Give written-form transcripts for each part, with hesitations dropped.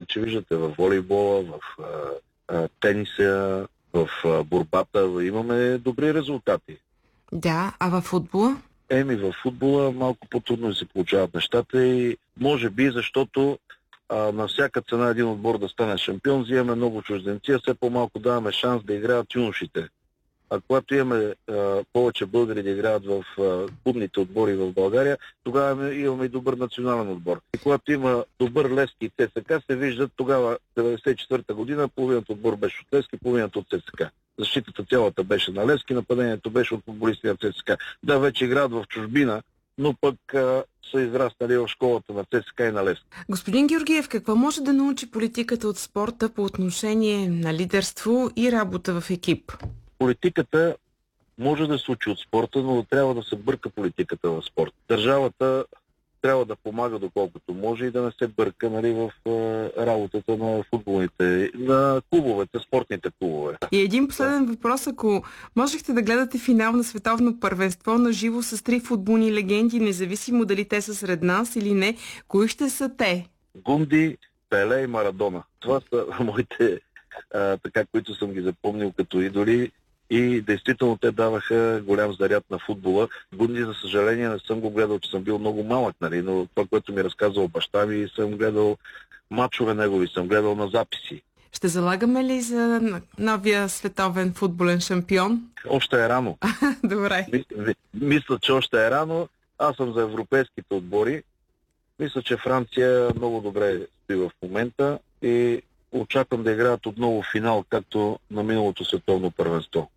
че виждате в волейбола, в тениса, в борбата имаме добри резултати. Да, а във футбола? В футбола малко по-трудно се получават нещата и може би защото на всяка цена един отбор да стане шампион, взимаме много чужденци, а все по-малко даваме шанс да играят юношите. А когато имаме повече българи да играят в клубните отбори в България, тогава имаме и добър национален отбор. И когато има добър Левски и ЦСКА, се виждат тогава, 1994 година, половината отбор беше от Левски, половината от ЦСКА. Защитата цялата беше на Левски, нападението беше от футболисти на ЦСКА. Да, вече играят в чужбина, но пък са израснали в школата на ЦСКА и на Левски. Господин Георгиев, какво може да научи политиката от спорта по отношение на лидерство и работа в екип? Политиката може да се учи от спорта, но трябва да се бърка политиката в спорт. Държавата трябва да помага доколкото може и да не се бърка, нали, в работата на футболните, на клубовете, спортните клубове. И един последен въпрос, ако можехте да гледате финал на световно първенство на живо с 3 футболни легенди, независимо дали те са сред нас или не, кои ще са те? Гунди, Пеле и Марадона. Това са моите, така, които съм ги запомнил като идоли. И действително те даваха голям заряд на футбола. Гунди, за съжаление, не съм го гледал, че съм бил много малък, нали, но това, което ми разказал баща ми, съм гледал мачове негови, съм гледал на записи. Ще залагаме ли за новия световен футболен шампион? Още е рано. Добре. Мисля, че още е рано. Аз съм за европейските отбори. Мисля, че Франция много добре стои в момента и очаквам да играят отново финал, както на миналото световно първенство.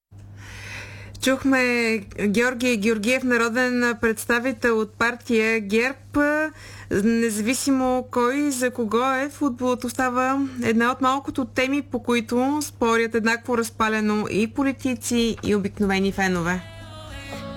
Чухме Георги Георгиев, народен представител от партия ГЕРБ. Независимо кой за кого е, футболът остава една от малкото теми, по които спорят еднакво разпалено и политици, и обикновени фенове.